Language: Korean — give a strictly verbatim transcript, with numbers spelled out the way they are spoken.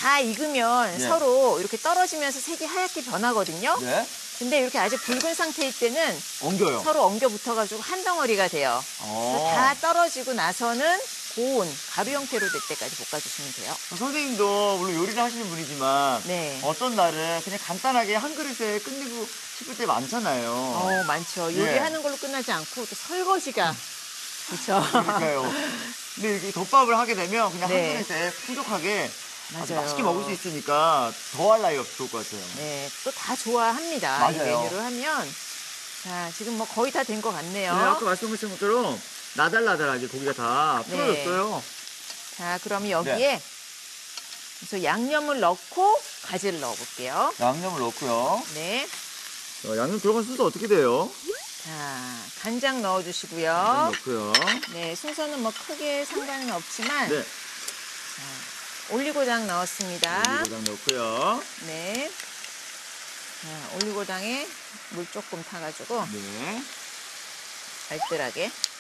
다 익으면 네. 서로 이렇게 떨어지면서 색이 하얗게 변하거든요. 네. 근데 이렇게 아직 붉은 상태일 때는 엉겨요. 서로 엉겨 붙어가지고 한 덩어리가 돼요. 어. 그래서 다 떨어지고 나서는 고운 가루 형태로 될 때까지 볶아주시면 돼요. 선생님도 물론 요리를 하시는 분이지만 네. 어떤 날은 그냥 간단하게 한 그릇에 끝내고 싶을 때 많잖아요. 어, 많죠. 예. 요리하는 걸로 끝나지 않고 또 설거지가. 그렇죠. 그러니까요. 근데 이렇게 덮밥을 하게 되면 그냥 네. 한 그릇에 풍족하게 아주 맞아요. 맛있게 먹을 수 있으니까 더할 나위가 좋을 것 같아요. 네, 또 다 좋아합니다. 맞아요. 이 메뉴를 하면. 자, 지금 뭐 거의 다 된 것 같네요. 네, 아까 말씀하신 것처럼 나달나달하게 고기가 다 네. 풀어졌어요. 자, 그러면 여기에 그래서 양념을 넣고 가지를 넣어볼게요. 양념을 넣고요. 네. 어, 양념 들어간 순서 어떻게 돼요? 자, 간장 넣어주시고요. 양념 넣고요. 네, 순서는 뭐 크게 상관은 없지만 네. 올리고당 넣었습니다. 올리고당 넣고요. 네. 자, 올리고당에 물 조금 타가지고 네. 알뜰하게